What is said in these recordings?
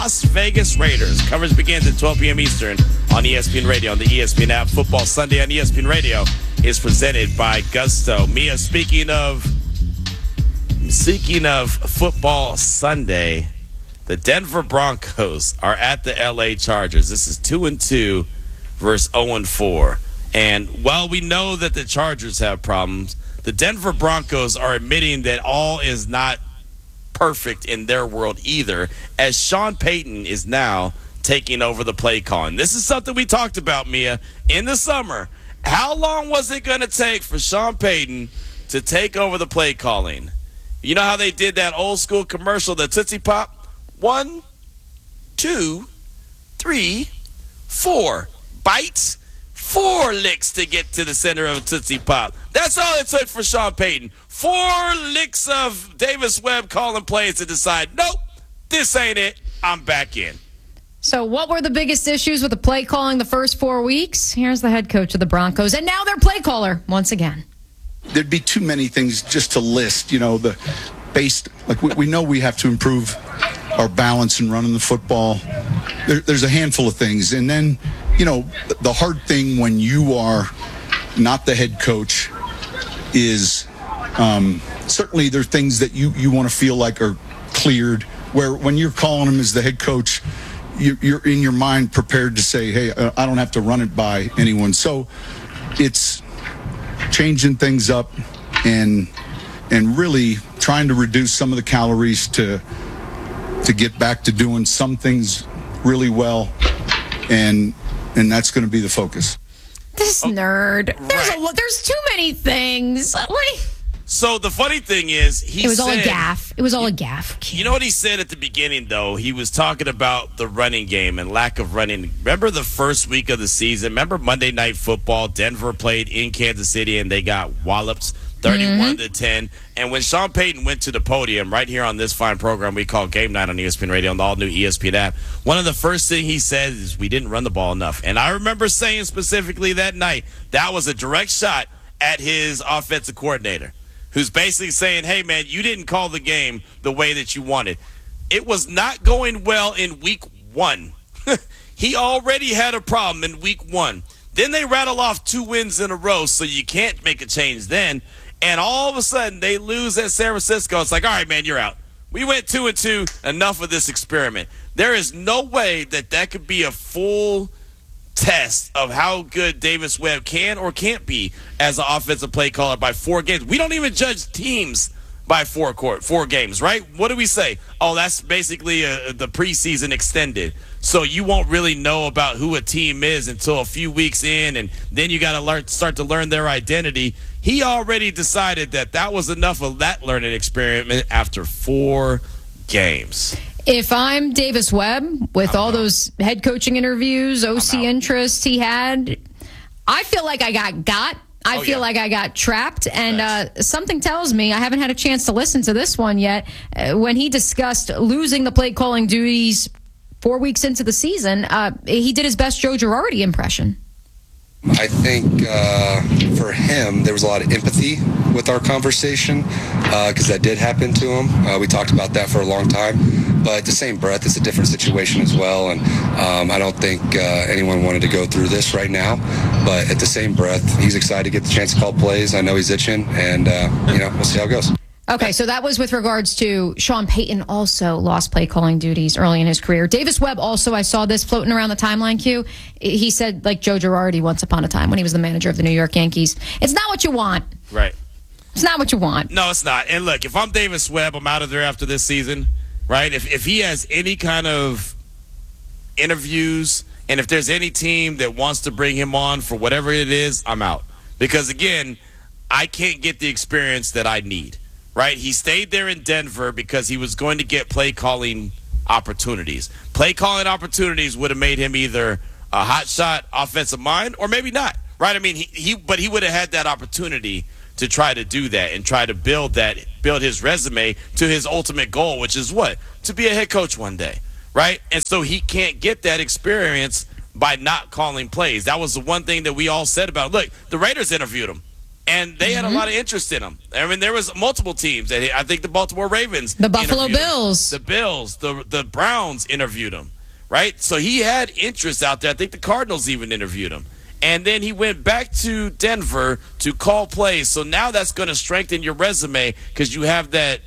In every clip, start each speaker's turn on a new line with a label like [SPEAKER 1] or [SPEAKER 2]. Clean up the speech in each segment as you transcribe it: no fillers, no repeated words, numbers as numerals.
[SPEAKER 1] Las Vegas Raiders. Coverage begins at 12 p.m. Eastern on ESPN Radio, on the ESPN app. Football Sunday on ESPN Radio is presented by Gusto. Mia, speaking of Football Sunday, the Denver Broncos are at the LA Chargers. This is 2-2 versus 0-4. And while we know that the Chargers have problems, the Denver Broncos are admitting that all is not perfect in their world either, as Sean Payton is now taking over the play calling. This is something we talked about, Mia, in the summer. How long was it going to take for Sean Payton to take over the play calling? You know how they did that old school commercial, the Tootsie Pop? 1, 2, 3, 4 bites, 4 licks to get to the center of a Tootsie Pop. That's all it took for Sean Payton. 4 licks of Davis Webb calling plays to decide, nope, this ain't it. I'm back in.
[SPEAKER 2] So what were the biggest issues with the play calling the first 4 weeks? Here's the head coach of the Broncos, and now their play caller once again.
[SPEAKER 3] There'd be too many things just to list, we know we have to improve our balance in running the football. There's a handful of things. And then, the hard thing when you are not the head coach is certainly there are things that you want to feel like are cleared, where when you're calling them as the head coach, you're in your mind prepared to say, hey, I don't have to run it by anyone. So it's changing things up and really trying to reduce some of the calories to get back to doing some things really well, and that's going to be the focus.
[SPEAKER 2] This nerd. There's too many things.
[SPEAKER 1] So the funny thing is,
[SPEAKER 2] it was all a gaffe. It was all a gaffe.
[SPEAKER 1] You know what he said at the beginning, though? He was talking about the running game and lack of running. Remember the first week of the season? Remember Monday Night Football? Denver played in Kansas City, and they got walloped 31-10. And when Sean Payton went to the podium right here on this fine program we call Game Night on ESPN Radio, on the all-new ESPN app, one of the first things he said is, we didn't run the ball enough. And I remember saying specifically that night, that was a direct shot at his offensive coordinator, who's basically saying, hey, man, you didn't call the game the way that you wanted. It was not going well in week 1. He already had a problem in week 1. Then they rattle off 2 wins in a row, so you can't make a change then. And all of a sudden, they lose at San Francisco. It's like, all right, man, you're out. We went 2-2. Enough of this experiment. There is no way that could be a full test of how good Davis Webb can or can't be as an offensive play caller by 4 games. We don't even judge teams by 4 games, right? What do we say? Oh, that's basically the preseason extended. So you won't really know about who a team is until a few weeks in, and then you got to start to learn their identity. He already decided that was enough of that learning experiment after 4 games.
[SPEAKER 2] If I'm Davis Webb, with all those head coaching interviews, OC interests he had, I feel like I got. I feel like I got trapped, and something tells me, I haven't had a chance to listen to this one yet, when he discussed losing the play calling duties 4 weeks into the season, he did his best Joe Girardi impression.
[SPEAKER 4] I think for him, there was a lot of empathy with our conversation because that did happen to him. We talked about that for a long time. But at the same breath, it's a different situation as well. And I don't think anyone wanted to go through this right now. But at the same breath, he's excited to get the chance to call plays. I know he's itching. And, we'll see how it goes.
[SPEAKER 2] Okay, so that was with regards to Sean Payton also lost play calling duties early in his career. Davis Webb also, I saw this floating around the timeline, Q. He said, like Joe Girardi once upon a time when he was the manager of the New York Yankees, it's not what you want.
[SPEAKER 1] Right.
[SPEAKER 2] It's not what you want.
[SPEAKER 1] No, it's not. And look, if I'm Davis Webb, I'm out of there after this season, right? If he has any kind of interviews and if there's any team that wants to bring him on for whatever it is, I'm out. Because, again, I can't get the experience that I need. Right? He stayed there in Denver because he was going to get play calling opportunities. Play calling opportunities would have made him either a hotshot offensive mind or maybe not. Right? I mean, he would have had that opportunity to try to do that and try to build his resume to his ultimate goal, which is what? To be a head coach one day. Right? And so he can't get that experience by not calling plays. That was the one thing that we all said about. Look, the Raiders interviewed him. And they had a lot of interest in him. I mean, there was multiple teams. I think the Baltimore Ravens,
[SPEAKER 2] the Buffalo Bills,
[SPEAKER 1] the Browns interviewed him, right? So he had interest out there. I think the Cardinals even interviewed him. And then he went back to Denver to call plays. So now that's going to strengthen your resume because you have that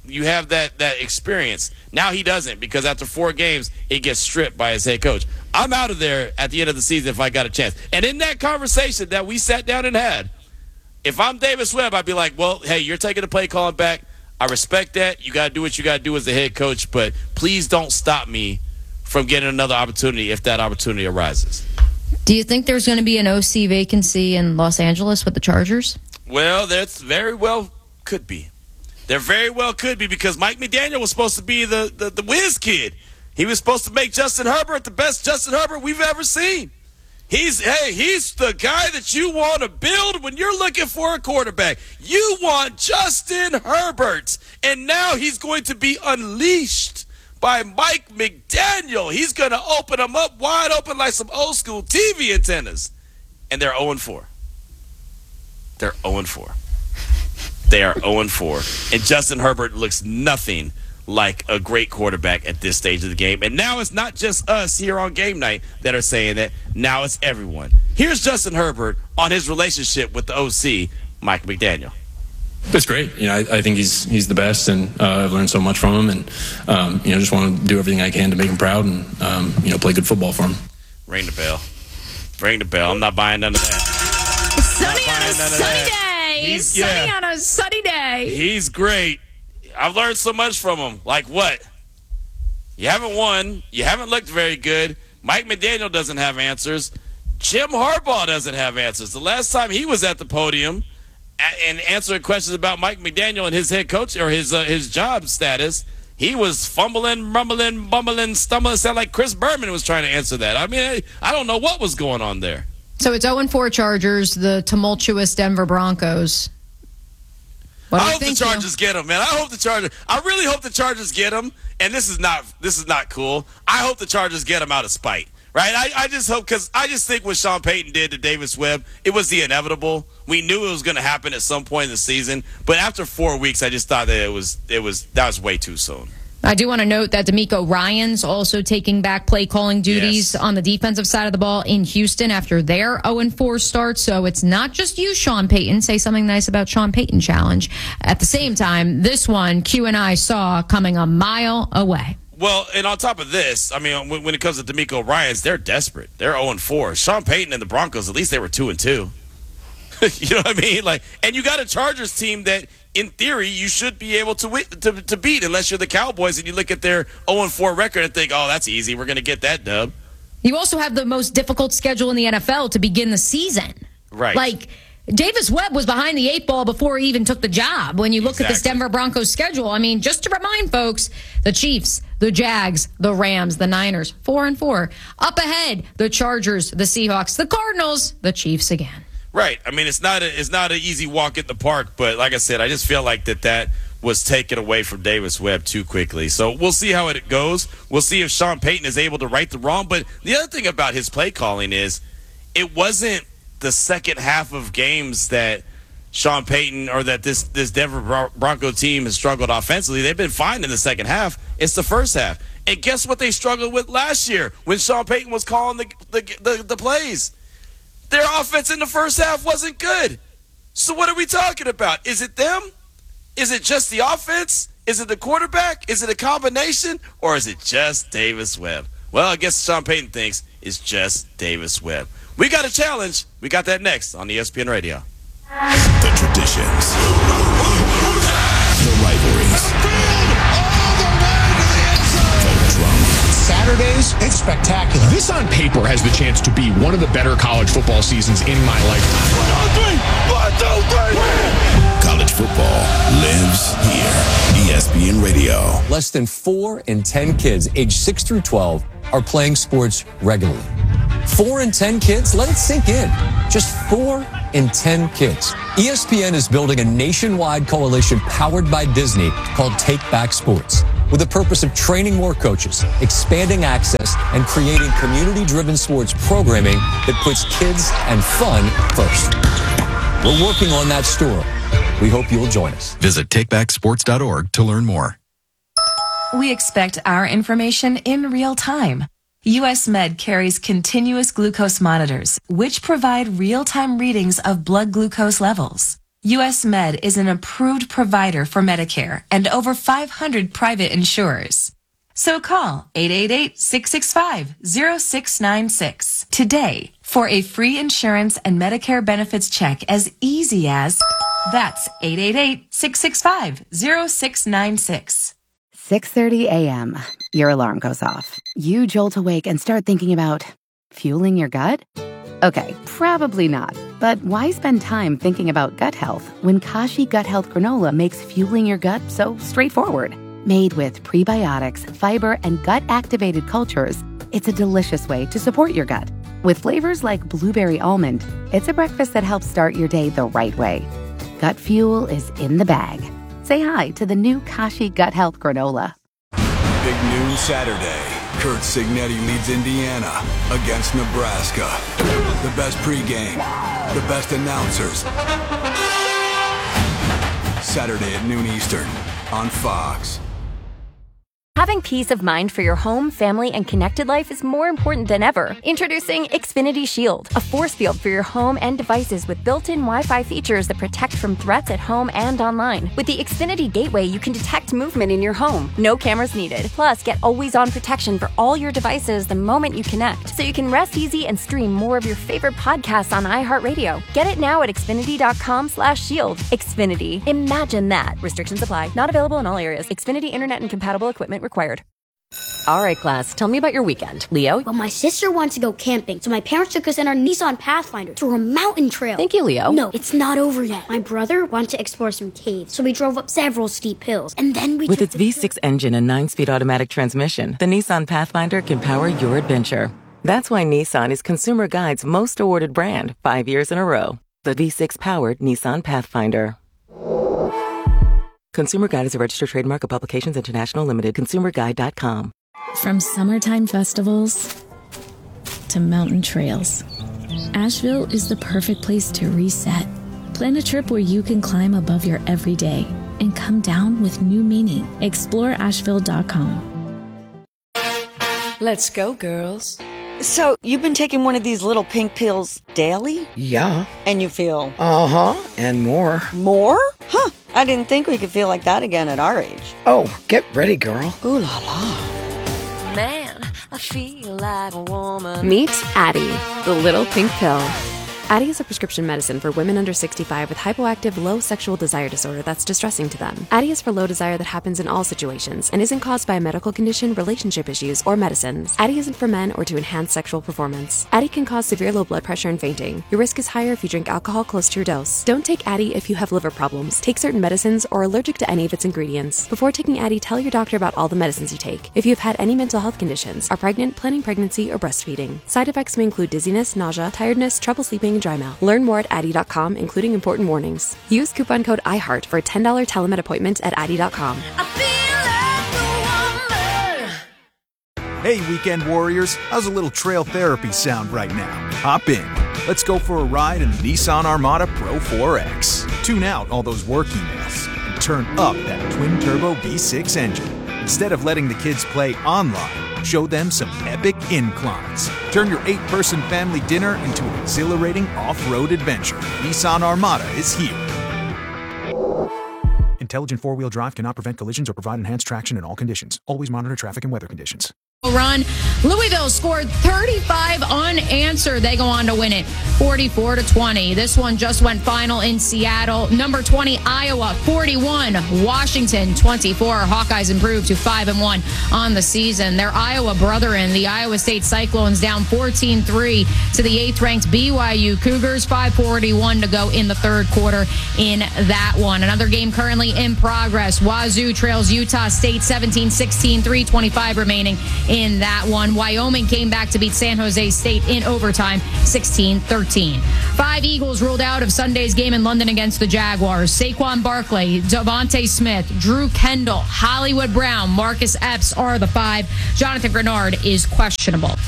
[SPEAKER 1] experience. Now he doesn't, because after 4 games, it gets stripped by his head coach. I'm out of there at the end of the season if I got a chance. And in that conversation that we sat down and had, if I'm Davis Webb, I'd be like, well, hey, you're taking the play calling back. I respect that. You got to do what you got to do as the head coach, but please don't stop me from getting another opportunity if that opportunity arises.
[SPEAKER 2] Do you think there's going to be an OC vacancy in Los Angeles with the Chargers?
[SPEAKER 1] Well, that's very well could be. There very well could be, because Mike McDaniel was supposed to be the whiz kid. He was supposed to make Justin Herbert the best Justin Herbert we've ever seen. He's the guy that you want to build when you're looking for a quarterback. You want Justin Herbert. And now he's going to be unleashed by Mike McDaniel. He's going to open them up wide open like some old school TV antennas. And they're 0-4. They're 0-4. They are 0-4. And Justin Herbert looks nothing like a great quarterback at this stage of the game. And now it's not just us here on game night that are saying that. Now it's everyone. Here's Justin Herbert on his relationship with the OC, Mike McDaniel.
[SPEAKER 5] It's great. I think he's the best, and I've learned so much from him, and just want to do everything I can to make him proud and play good football for him.
[SPEAKER 1] Ring the bell. Ring the bell. I'm not buying none of that.
[SPEAKER 2] Sunny on a sunny day. Sunny on a sunny day.
[SPEAKER 1] He's great. I've learned so much from him. Like what? You haven't won. You haven't looked very good. Mike McDaniel doesn't have answers. Jim Harbaugh doesn't have answers. The last time he was at the podium and answering questions about Mike McDaniel and his head coach or his job status, he was fumbling, rumbling, bumbling, stumbling. Sound like Chris Berman was trying to answer that. I mean, I don't know what was going on there.
[SPEAKER 2] So it's 0-4 Chargers, the tumultuous Denver Broncos.
[SPEAKER 1] I hope the Chargers get him, man. I really hope the Chargers get him. And this is not cool. I hope the Chargers get him out of spite, right? I just hope, because I just think what Sean Payton did to Davis Webb, it was the inevitable. We knew it was going to happen at some point in the season, but after 4 weeks, I just thought that that was way too soon.
[SPEAKER 2] I do want to note that DeMeco Ryans also taking back play calling duties on the defensive side of the ball in Houston after their 0-4 start. So it's not just you, Sean Payton. Say something nice about Sean Payton challenge. At the same time, this one Q and I saw coming a mile away.
[SPEAKER 1] Well, and on top of this, I mean, when it comes to DeMeco Ryans, they're desperate. They're 0-4. Sean Payton and the Broncos, at least they were 2-2. You know what I mean? And you got a Chargers team that, in theory, you should be able to beat, unless you're the Cowboys and you look at their 0-4 record and think, oh, that's easy. We're going to get that dub.
[SPEAKER 2] You also have the most difficult schedule in the NFL to begin the season.
[SPEAKER 1] Right.
[SPEAKER 2] Davis Webb was behind the 8 ball before he even took the job. When you look at this Denver Broncos schedule, I mean, just to remind folks, the Chiefs, the Jags, the Rams, the Niners, 4-4. Up ahead, the Chargers, the Seahawks, the Cardinals, the Chiefs again.
[SPEAKER 1] Right. I mean, it's not an easy walk in the park, but like I said, I just feel like that was taken away from Davis Webb too quickly. So we'll see how it goes. We'll see if Sean Payton is able to right the wrong. But the other thing about his play calling is it wasn't the second half of games that Sean Payton or that this Denver Bronco team has struggled offensively. They've been fine in the second half. It's the first half. And guess what they struggled with last year when Sean Payton was calling the plays? Their offense in the first half wasn't good. So what are we talking about? Is it them? Is it just the offense? Is it the quarterback? Is it a combination? Or is it just Davis Webb? Well, I guess Sean Payton thinks it's just Davis Webb. We got a challenge. We got that next on ESPN Radio.
[SPEAKER 6] The traditions. The rivalries.
[SPEAKER 7] Saturdays, it's spectacular. This on paper has the chance to be one of the better college football seasons in my lifetime.
[SPEAKER 6] 1, 2, 3. College football lives here. ESPN Radio.
[SPEAKER 8] Less than 4 in 10 kids aged 6 through 12 are playing sports regularly. 4 in 10 kids? Let it sink in. Just 4 in 10 kids. ESPN is building a nationwide coalition powered by Disney called Take Back Sports, with the purpose of training more coaches, expanding access, and creating community-driven sports programming that puts kids and fun first. We're working on that store. We hope you'll join us.
[SPEAKER 9] Visit takebacksports.org to learn more.
[SPEAKER 10] We expect our information in real time. US Med carries continuous glucose monitors, which provide real-time readings of blood glucose levels. US Med is an approved provider for Medicare and over 500 private insurers. So call 888-665-0696 today for a free insurance and Medicare benefits check as easy as... That's 888-665-0696.
[SPEAKER 11] 6:30 a.m. Your alarm goes off. You jolt awake and start thinking about fueling your gut? Okay, probably not. But why spend time thinking about gut health when Kashi Gut Health Granola makes fueling your gut so straightforward? Made with prebiotics, fiber, and gut-activated cultures, it's a delicious way to support your gut. With flavors like blueberry almond, it's a breakfast that helps start your day the right way. Gut fuel is in the bag. Say hi to the new Kashi Gut Health Granola.
[SPEAKER 12] Big noon Saturday. Kurt Signetti leads Indiana against Nebraska. The best pregame, the best announcers. Saturday at noon Eastern on Fox.
[SPEAKER 13] Having peace of mind for your home, family, and connected life is more important than ever. Introducing Xfinity Shield, a force field for your home and devices with built-in Wi-Fi features that protect from threats at home and online. With the Xfinity Gateway, you can detect movement in your home. No cameras needed. Plus, get always-on protection for all your devices the moment you connect, so you can rest easy and stream more of your favorite podcasts on iHeartRadio. Get it now at Xfinity.com/shield. Xfinity. Imagine that. Restrictions apply. Not available in all areas. Xfinity Internet and compatible equipment required.
[SPEAKER 14] All right, class, tell me about your weekend. Leo?
[SPEAKER 15] Well, my sister wants to go camping, so my parents took us in our Nissan Pathfinder to a mountain trail.
[SPEAKER 14] Thank you, Leo.
[SPEAKER 15] No, it's not over yet. My brother wanted to explore some caves, so we drove up several steep hills, and then we...
[SPEAKER 16] With its V6 engine and 9-speed automatic transmission, the Nissan Pathfinder can power your adventure. That's why Nissan is Consumer Guide's most awarded brand 5 years in a row. The V6-powered Nissan Pathfinder. Consumer Guide is a registered trademark of Publications International Limited. ConsumerGuide.com.
[SPEAKER 17] From summertime festivals to mountain trails, Asheville is the perfect place to reset. Plan a trip where you can climb above your everyday and come down with new meaning. Explore Asheville.com.
[SPEAKER 18] Let's go, girls. So, you've been taking one of these little pink pills daily?
[SPEAKER 19] Yeah.
[SPEAKER 18] And you feel?
[SPEAKER 19] Uh-huh, and more.
[SPEAKER 18] More? Huh, I didn't think we could feel like that again at our age.
[SPEAKER 19] Oh, get ready, girl.
[SPEAKER 18] Ooh la la. Man, I feel like a woman.
[SPEAKER 20] Meet Addyi, the little pink pill. Addyi is a prescription medicine for women under 65 with hypoactive low sexual desire disorder that's distressing to them. Addyi is for low desire that happens in all situations and isn't caused by a medical condition, relationship issues, or medicines. Addyi isn't for men or to enhance sexual performance. Addyi can cause severe low blood pressure and fainting. Your risk is higher if you drink alcohol close to your dose. Don't take Addyi if you have liver problems, take certain medicines, or are allergic to any of its ingredients. Before taking Addyi, tell your doctor about all the medicines you take. If you have had any mental health conditions, are pregnant, planning pregnancy, or breastfeeding. Side effects may include dizziness, nausea, tiredness, trouble sleeping, and dry mouth. Learn more at Addyi.com, including important warnings. Use coupon code IHEART for a $10 telemed appointment at Addyi.com.
[SPEAKER 21] Hey, weekend warriors, how's a little trail therapy sound right now? Hop in. Let's go for a ride in the Nissan Armada Pro 4X. Tune out all those work emails and turn up that twin-turbo V6 engine. Instead of letting the kids play online, show them some epic inclines. Turn your 8-person family dinner into an exhilarating off-road adventure. Nissan Armada is here. Intelligent four-wheel drive cannot prevent collisions or provide enhanced traction in all conditions. Always monitor traffic and weather conditions.
[SPEAKER 2] Run. Louisville scored 35 unanswered. They go on to win it 44-20. This one just went final in Seattle. Number 20, Iowa, 41. Washington, 24. Hawkeyes improved to 5-1 on the season. Their Iowa brethren, the Iowa State Cyclones, down 14-3 to the 8th-ranked BYU Cougars. 5:41 to go in the third quarter in that one. Another game currently in progress. Wazoo trails Utah State 17-16, 3:25 remaining in that one. Wyoming came back to beat San Jose State in overtime, 16-13. 5 Eagles ruled out of Sunday's game in London against the Jaguars. Saquon Barkley, Devontae Smith, Drew Kendall, Hollywood Brown, Marcus Epps are the 5. Jonathan Grenard is questionable.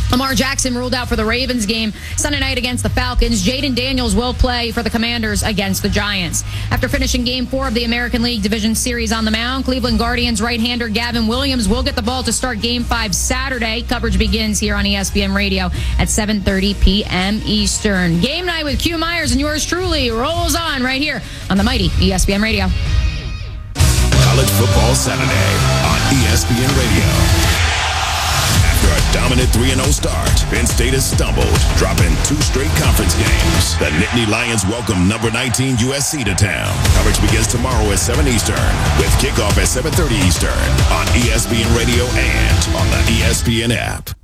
[SPEAKER 2] Lamar Jackson ruled out for the Ravens game Sunday night against the Falcons. Jaden Daniels will play for the Commanders against the Giants. After finishing Game 4 of the American League Division Series on the mound, Cleveland Guardians right-hander Gavin Williams will get the ball to start Game 5 Saturday. Coverage begins here on ESPN Radio at 7:30 p.m. Eastern. Game night with Q Myers and yours truly rolls on right here on the mighty ESPN Radio.
[SPEAKER 6] College Football Saturday on ESPN Radio. After a dominant 3-0 start, Penn State has stumbled, dropping 2 straight conference games. The Nittany Lions welcome number 19 USC to town. Coverage begins tomorrow at 7 Eastern, with kickoff at 7:30 Eastern on ESPN Radio and on the ESPN app.